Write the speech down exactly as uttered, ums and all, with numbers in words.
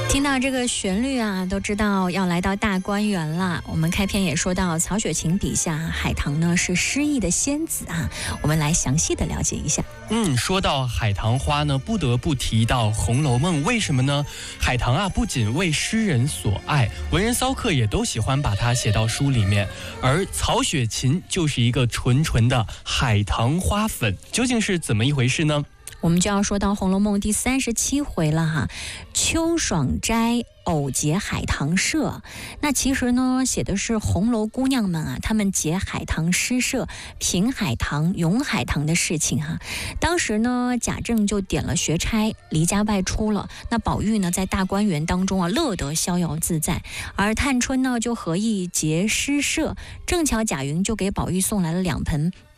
听到这个旋律啊，都知道要来到大观园了。我们开篇也说到，曹雪芹笔下海棠呢是诗意的仙子啊，我们来详细的了解一下。 嗯，说到海棠花呢，不得不提到《红楼梦》。为什么呢？海棠啊，不仅为诗人所爱，文人骚客也都喜欢把它写到书里面。而曹雪芹就是一个纯纯的海棠花粉，究竟是怎么一回事呢？ 我们就要说到《红楼梦》第三十七回了哈，秋爽斋偶结海棠社。那其实呢，写的是红楼姑娘们啊，她们结海棠诗社、品海棠、咏海棠的事情哈。当时呢，贾政就点了学差，离家外出了。那宝玉呢，在大观园当中啊，乐得逍遥自在。而探春呢，就合意结诗社，正巧贾云就给宝玉送来了两盆